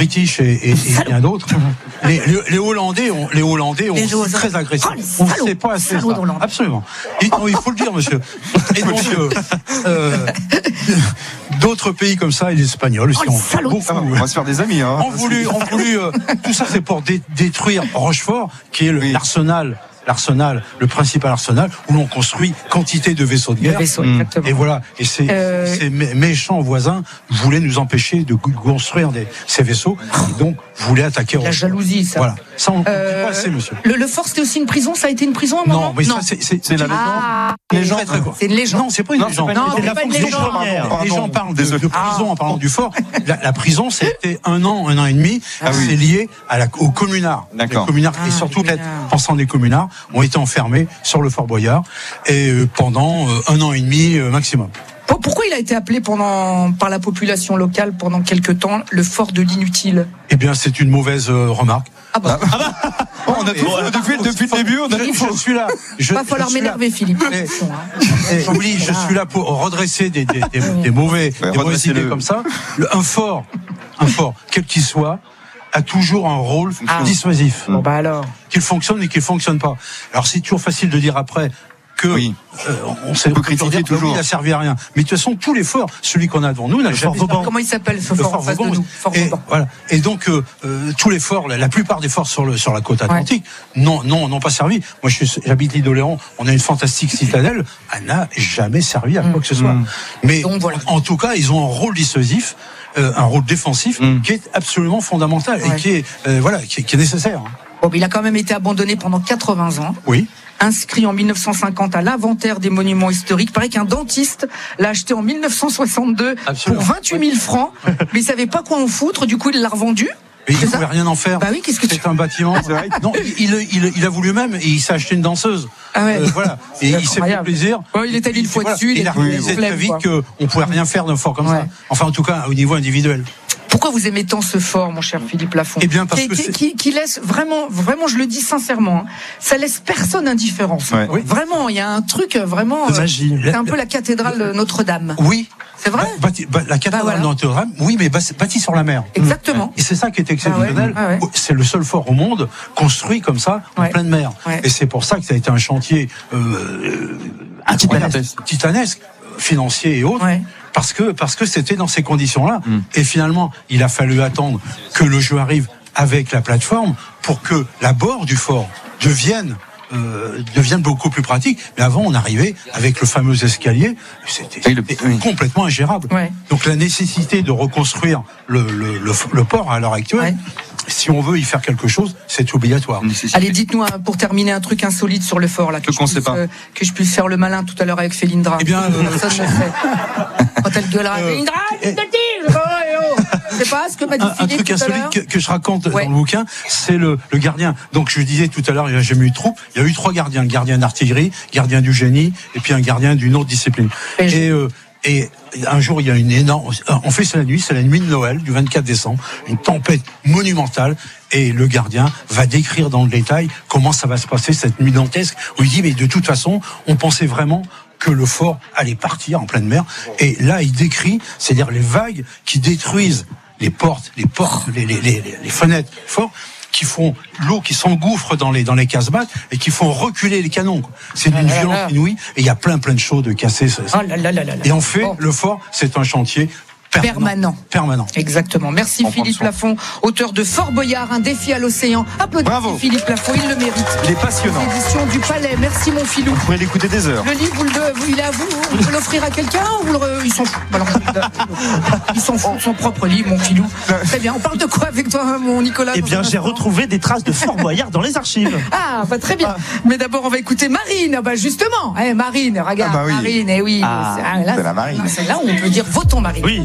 British et bien d'autres. Les Hollandais ont très agressif. On ne sait pas assez ça. Absolument. Non, il faut le dire, monsieur. Et donc, d'autres pays comme ça, et les Espagnols aussi, on va se faire des amis. Ont voulu tout ça, c'est pour détruire Rochefort, qui est l'arsenal, le principal arsenal où l'on construit quantité de vaisseaux de guerre. Et voilà. Et ces méchants voisins voulaient nous empêcher de construire ces vaisseaux. Et donc, voulaient attaquer Rochefort. La jalousie, ça. Voilà. Ça, on ne peut pas assez, monsieur. Le fort, c'était aussi une prison. Ça a été une prison à un moment. Non, mais ça, c'est la légende. C'est une légende. Non, c'est pas une légende. C'est pas une légende. Les gens parlent de prison en parlant du fort. La prison, c'était un an et demi. C'est lié au communard. D'accord. Les communards, et surtout, pensant des communards, ont été enfermés sur le Fort Boyard et pendant un an et demi maximum. Pourquoi il a été appelé par la population locale pendant quelque temps le fort de l'inutile ? Eh bien, c'est une mauvaise remarque. On a depuis le début. Je suis là. Va falloir m'énerver, Philippe. J'oublie, je suis là pour redresser des mauvaises idées comme ça. Un fort, quel qu'il soit, a toujours un rôle dissuasif. Bon, alors. Qu'il fonctionne et qu'il fonctionne pas. Alors c'est toujours facile de dire après que on peut critiquer toujours. Il n'a servi à rien. Mais de toute façon, tous les forts, celui qu'on a devant nous, n'a jamais. Comment il s'appelle ce fort en face de nous ? Voilà. Et donc tous les forts, la plupart des forts sur la côte atlantique, n'ont pas servi. Moi, j'habite l'île d'Oléron. On a une fantastique citadelle. Elle n'a jamais servi à quoi que ce soit. Mais donc, en tout cas, ils ont un rôle dissuasif. Un rôle défensif qui est absolument fondamental et qui est nécessaire. Bon, il a quand même été abandonné pendant 80 ans. Oui. Inscrit en 1950 à l'inventaire des monuments historiques. Il paraît qu'un dentiste l'a acheté en 1962 pour 28 000 francs, mais il savait pas quoi en foutre, du coup il l'a revendu. Mais il ne pouvait rien en faire. Bah oui, c'est un bâtiment. Non, il a voulu même et il s'est acheté une danseuse. Voilà. Et il s'est fait plaisir. Il est allé une fois dessus. Il a réalisé très vite qu'on pouvait rien faire d'un fort comme ça. Enfin, en tout cas, au niveau individuel. Pourquoi vous aimez tant ce fort, mon cher Philippe Lafont ? Eh bien, parce que qui laisse vraiment, je le dis sincèrement, ça laisse personne indifférent. Oui. Vraiment, il y a un truc vraiment. Magie. C'est un peu la cathédrale de Notre-Dame. Oui. C'est vrai. La cathédrale de Notre-Dame, oui, mais bâtie sur la mer. Exactement. Et c'est ça qui est exceptionnel. C'est le seul fort au monde construit comme ça en pleine mer. Et c'est pour ça que ça a été un chantier titanesque, financier et autres. Parce que c'était dans ces conditions-là. Et finalement, il a fallu attendre que le jeu arrive avec la plateforme pour que la bord du fort devienne beaucoup plus pratique. Mais avant, on arrivait avec le fameux escalier. C'était complètement ingérable. Donc la nécessité de reconstruire le port à l'heure actuelle, si on veut y faire quelque chose, c'est obligatoire. Allez, dites-nous pour terminer un truc insolite sur le fort là, que je puisse faire le malin tout à l'heure avec Félindra. Eh bien, personne ne fait. Quand elle gueulera, Félindra, je te dis, c'est pas ce que m'a dit Philippe. Un truc insolite que je raconte dans le bouquin, c'est le gardien. Donc je disais tout à l'heure, il n'y a jamais eu de troupe. Il y a eu 3 gardiens, le gardien d'artillerie, gardien du génie, et puis un gardien d'une autre discipline. Et un jour, il y a une énorme. On fait c'est la nuit de Noël, du 24 décembre, une tempête monumentale, et le gardien va décrire dans le détail comment ça va se passer cette nuit dantesque. Où il dit, mais de toute façon, on pensait vraiment que le fort allait partir en pleine mer. Et là, il décrit, c'est-à-dire les vagues qui détruisent les portes, les fenêtres du fort, qui font l'eau qui s'engouffre dans les casemates et qui font reculer les canons. C'est d'une violence inouïe et il y a plein de choses de cassées. Et en fait, le fort, c'est un chantier permanent. Exactement. Merci Philippe Lafont, auteur de Fort Boyard, un défi à l'océan. Applaudissez Philippe Lafont, il le mérite. Il est passionnant. L'édition du Palais. Merci mon filou. Vous pouvez l'écouter des heures. Le livre, il est à vous. Vous pouvez l'offrir à quelqu'un ou il s'en fout. Il s'en fout de son propre livre, mon filou. Très bien. On parle de quoi avec toi, mon Nicolas ? Eh bien, j'ai retrouvé des traces de Fort Boyard dans les archives. Très bien. Mais d'abord, on va écouter Marine. Justement. Marine, regarde. Marine, c'est la Marine. C'est là où on peut dire votons Marine. Oui.